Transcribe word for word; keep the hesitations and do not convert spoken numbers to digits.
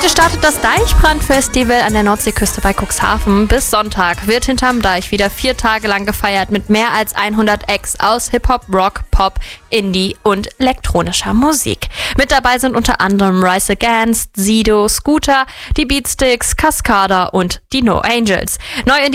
Heute startet das Deichbrand-Festival an der Nordseeküste bei Cuxhaven. Bis Sonntag wird hinterm Deich wieder vier Tage lang gefeiert mit mehr als hundert Acts aus Hip-Hop, Rock, Pop, Indie und elektronischer Musik. Mit dabei sind unter anderem Rise Against, Sido, Scooter, die Beatsticks, Cascada und die No Angels. Neu in